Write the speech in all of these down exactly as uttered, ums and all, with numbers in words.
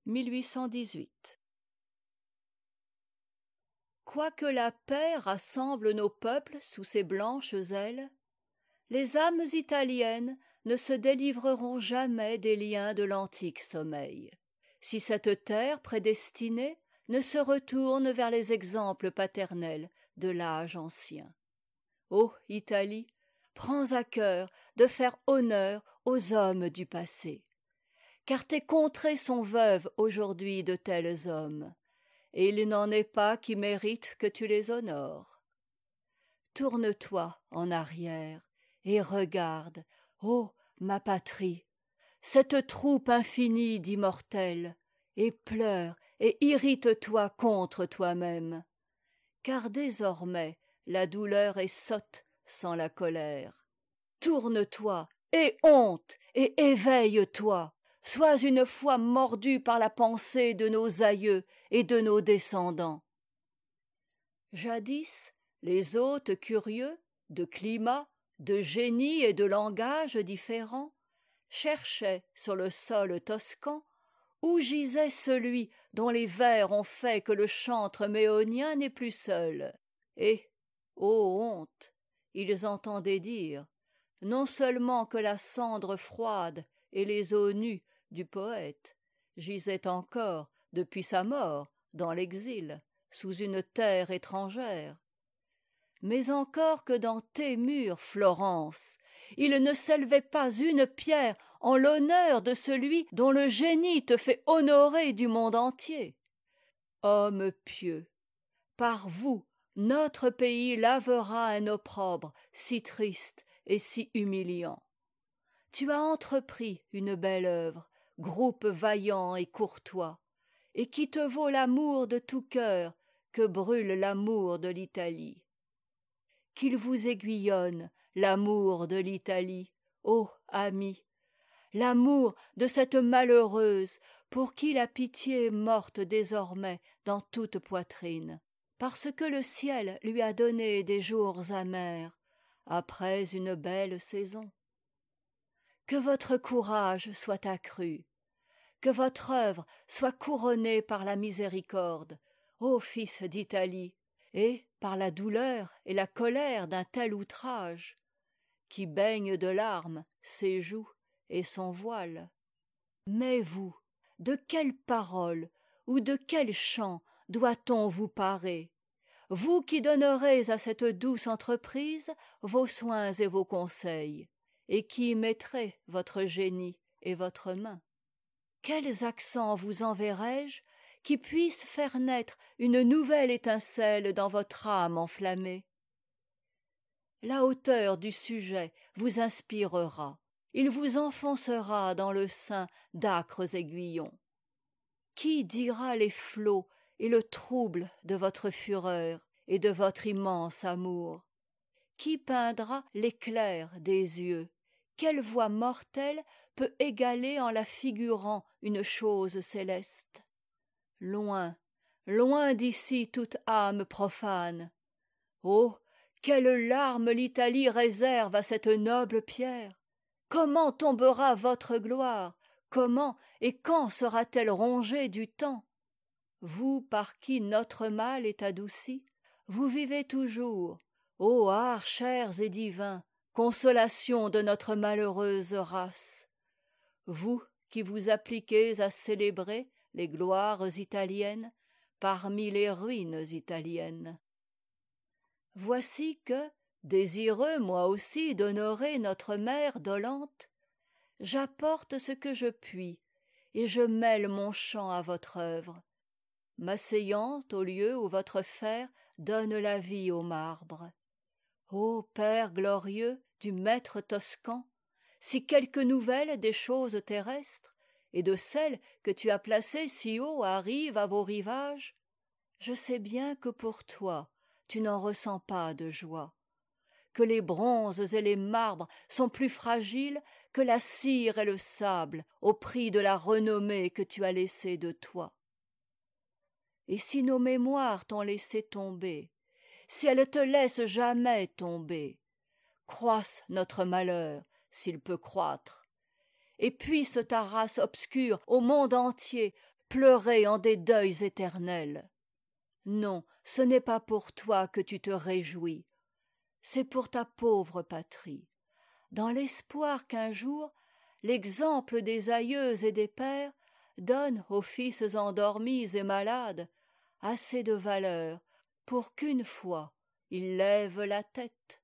quoique la paix rassemble nos peuples sous ses blanches ailes, les âmes italiennes ne se délivreront jamais des liens de l'antique sommeil, si cette terre prédestinée ne se retourne vers les exemples paternels de l'âge ancien. Ô Italie, prends à cœur de faire honneur aux hommes du passé, car tes contrées sont veuves aujourd'hui de tels hommes, et il n'en est pas qui méritent que tu les honores. Tourne-toi en arrière et regarde, ô ma patrie, cette troupe infinie d'immortels, et pleure et irrite-toi contre toi-même, car désormais la douleur est sotte sans la colère. Tourne-toi, aie honte et éveille-toi, sois une fois mordu par la pensée de nos aïeux et de nos descendants. Jadis, les hôtes curieux, de climat, de génie et de langage différents, cherchaient sur le sol toscan où gisait celui dont les vers ont fait que le chantre méonien n'est plus seul. Et, ô honte, ils entendaient dire, non seulement que la cendre froide et les os nus du poète gisaient encore, depuis sa mort, dans l'exil, sous une terre étrangère, mais encore que dans tes murs, Florence, il ne s'élevait pas une pierre en l'honneur de celui dont le génie te fait honorer du monde entier. Hommes pieux, par vous, notre pays lavera un opprobre si triste et si humiliant. Tu as entrepris une belle œuvre, groupe vaillant et courtois, et qui te vaut l'amour de tout cœur que brûle l'amour de l'Italie. Qu'il vous aiguillonne l'amour de l'Italie, ô amis, l'amour de cette malheureuse pour qui la pitié est morte désormais dans toute poitrine, parce que le ciel lui a donné des jours amers après une belle saison. Que votre courage soit accru, que votre œuvre soit couronnée par la miséricorde, ô fils d'Italie, et par la douleur et la colère d'un tel outrage, qui baigne de larmes ses joues et son voile. Mais vous, de quelles paroles ou de quels chants doit-on vous parer, vous qui donnerez à cette douce entreprise vos soins et vos conseils, et qui y mettrez votre génie et votre main? Quels accents vous enverrai-je qui puissent faire naître une nouvelle étincelle dans votre âme enflammée? La hauteur du sujet vous inspirera, il vous enfoncera dans le sein d'âcres aiguillons. Qui dira les flots et le trouble de votre fureur et de votre immense amour? Qui peindra l'éclair des yeux? Quelle voix mortelle peut égaler en la figurant une chose céleste? Loin, loin d'ici toute âme profane. Oh, quelles larmes l'Italie réserve à cette noble pierre! Comment tombera votre gloire? Comment et quand sera-t-elle rongée du temps? Vous par qui notre mal est adouci, vous vivez toujours, ô arts chers et divins, consolation de notre malheureuse race. Vous qui vous appliquez à célébrer les gloires italiennes parmi les ruines italiennes. Voici que, désireux moi aussi d'honorer notre mère dolente, j'apporte ce que je puis et je mêle mon chant à votre œuvre, m'asseyant au lieu où votre fer donne la vie au marbre. Ô Père glorieux du maître toscan, si quelque nouvelle des choses terrestres et de celles que tu as placées si haut arrive à vos rivages, je sais bien que pour toi tu n'en ressens pas de joie, que les bronzes et les marbres sont plus fragiles que la cire et le sable au prix de la renommée que tu as laissée de toi. Et si nos mémoires t'ont laissé tomber, si elles te laissent jamais tomber, croisse notre malheur s'il peut croître, et puisse ta race obscure au monde entier pleurer en des deuils éternels. Non, ce n'est pas pour toi que tu te réjouis, c'est pour ta pauvre patrie, dans l'espoir qu'un jour l'exemple des aïeux et des pères donne aux fils endormis et malades assez de valeur pour qu'une fois ils lèvent la tête.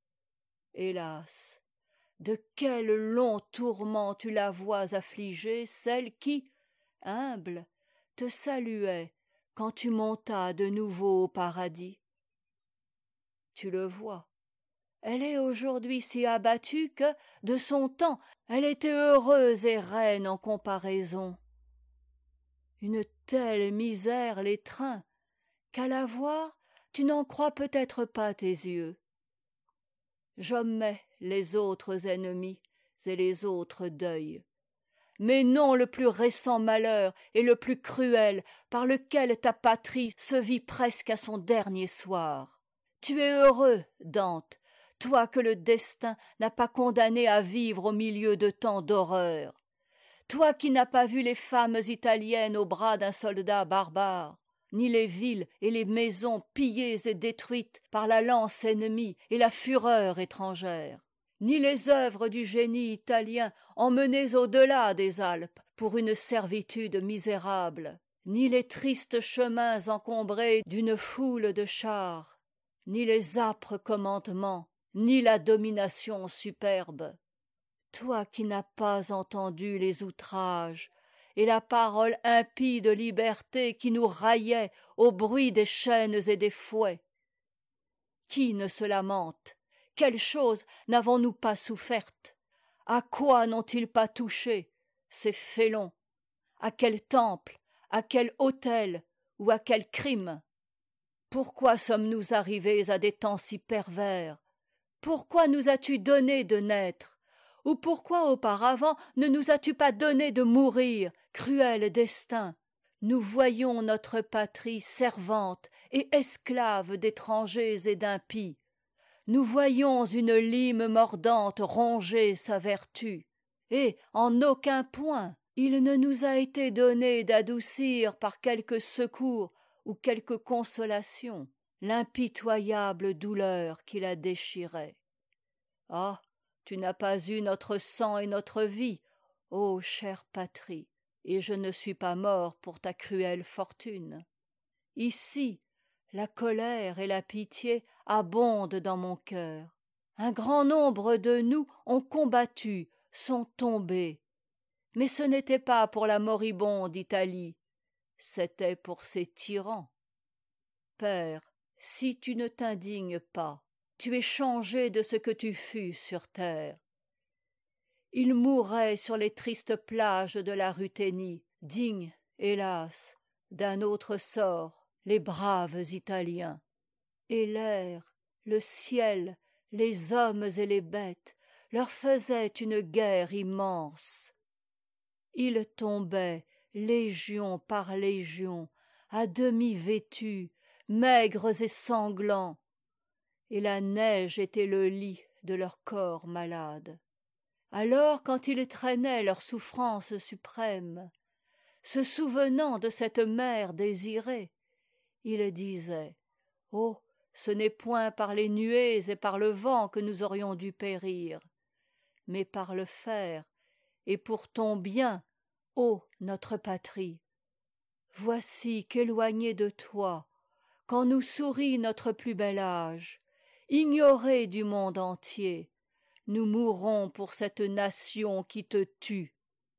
Hélas, de quels longs tourments tu la vois affligée, celle qui, humble, te saluait quand tu montas de nouveau au paradis. Tu le vois, elle est aujourd'hui si abattue que, de son temps, elle était heureuse et reine en comparaison. Une telle misère l'étreint qu'à la voir, tu n'en crois peut-être pas tes yeux. J'omets les autres ennemis et les autres deuils, mais non le plus récent malheur et le plus cruel par lequel ta patrie se vit presque à son dernier soir. Tu es heureux, Dante, toi que le destin n'a pas condamné à vivre au milieu de tant d'horreurs, toi qui n'as pas vu les femmes italiennes au bras d'un soldat barbare, ni les villes et les maisons pillées et détruites par la lance ennemie et la fureur étrangère, ni les œuvres du génie italien emmenées au-delà des Alpes pour une servitude misérable, ni les tristes chemins encombrés d'une foule de chars, ni les âpres commandements, ni la domination superbe. Toi qui n'as pas entendu les outrages et la parole impie de liberté qui nous raillait au bruit des chaînes et des fouets. Qui ne se lamente? Quelles choses n'avons-nous pas souffertes? À quoi n'ont-ils pas touché, ces félons? À quel temple, à quel autel ou à quel crime? Pourquoi sommes-nous arrivés à des temps si pervers? Pourquoi nous as-tu donné de naître? Ou pourquoi auparavant ne nous as-tu pas donné de mourir, cruel destin? Nous voyons notre patrie servante et esclave d'étrangers et d'impies. Nous voyons une lime mordante ronger sa vertu. Et en aucun point il ne nous a été donné d'adoucir par quelque secours ou quelque consolation l'impitoyable douleur qui la déchirait. Ah! Tu n'as pas eu notre sang et notre vie, ô chère patrie, et je ne suis pas mort pour ta cruelle fortune. Ici, la colère et la pitié abondent dans mon cœur. Un grand nombre de nous ont combattu, sont tombés. Mais ce n'était pas pour la moribonde Italie, c'était pour ces tyrans. Père, si tu ne t'indignes pas, tu es changé de ce que tu fus sur terre. Ils mourraient sur les tristes plages de la Ruthénie, dignes, hélas, d'un autre sort, les braves Italiens. Et l'air, le ciel, les hommes et les bêtes leur faisaient une guerre immense. Ils tombaient, légion par légion, à demi vêtus, maigres et sanglants, et la neige était le lit de leurs corps malades. Alors, quand ils traînaient leur souffrance suprême, se souvenant de cette mère désirée, ils disaient: oh, ce n'est point par les nuées et par le vent que nous aurions dû périr, mais par le fer, et pour ton bien, ô notre patrie. Voici qu'éloignés de toi, quand nous sourit notre plus bel âge, ignorés du monde entier, nous mourrons pour cette nation qui te tue.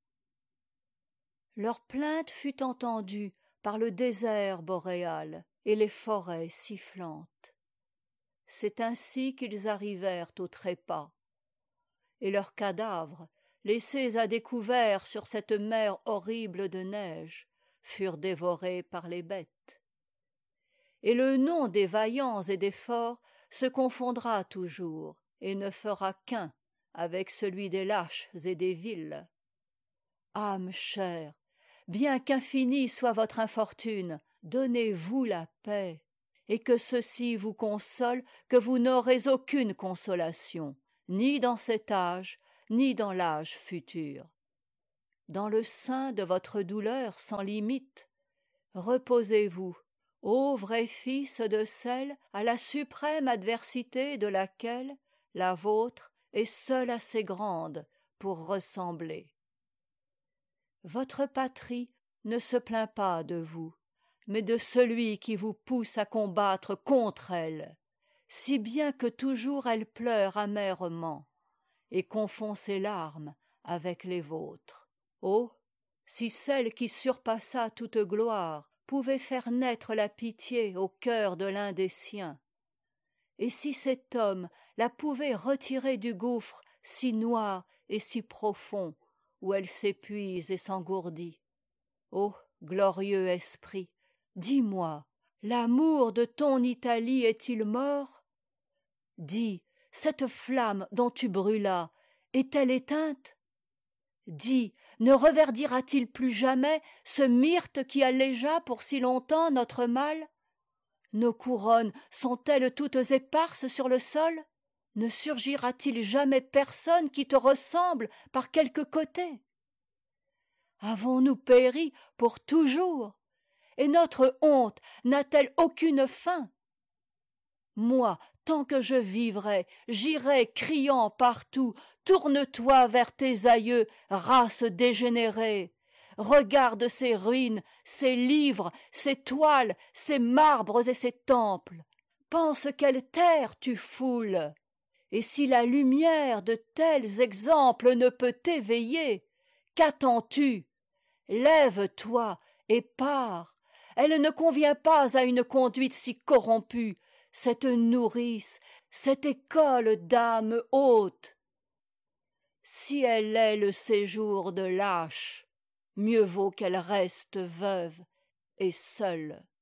Leur plainte fut entendue par le désert boréal et les forêts sifflantes. C'est ainsi qu'ils arrivèrent au trépas, et leurs cadavres, laissés à découvert sur cette mer horrible de neige, furent dévorés par les bêtes. Et le nom des vaillants et des forts se confondra toujours, et ne fera qu'un avec celui des lâches et des vils. Âme chère, bien qu'infinie soit votre infortune, donnez-vous la paix, et que ceci vous console que vous n'aurez aucune consolation, ni dans cet âge, ni dans l'âge futur. dans le sein de votre douleur sans limite, reposez-vous, ô vrais fils de celle à la suprême adversité de laquelle la vôtre est seule assez grande pour ressembler. Votre patrie ne se plaint pas de vous, mais de celui qui vous pousse à combattre contre elle, si bien que toujours elle pleure amèrement et confond ses larmes avec les vôtres. Oh, si celle qui surpassa toute gloire pouvait faire naître la pitié au cœur de l'un des siens, et si cet homme la pouvait retirer du gouffre si noir et si profond où elle s'épuise et s'engourdit. Ô glorieux esprit, dis-moi, l'amour de ton Italie est-il mort? Dis, cette flamme dont tu brûlas est-elle éteinte? Dis, ne reverdira-t-il plus jamais ce myrte qui allégea pour si longtemps notre mal? Nos couronnes sont-elles toutes éparses sur le sol? Ne surgira-t-il jamais personne qui te ressemble par quelque côté? Avons-nous péri pour toujours? Et notre honte n'a-t-elle aucune fin? Moi, tant que je vivrai, j'irai criant partout: tourne-toi vers tes aïeux, race dégénérée! Regarde ces ruines, ces livres, ces toiles, ces marbres et ces temples. Pense quelle terre tu foules! Et si la lumière de tels exemples ne peut t'éveiller, qu'attends-tu? Lève-toi et pars. Elle ne convient pas à une conduite si corrompue, cette nourrice, cette école d'âmes hautes. Si elle est le séjour de lâches, mieux vaut qu'elle reste veuve et seule.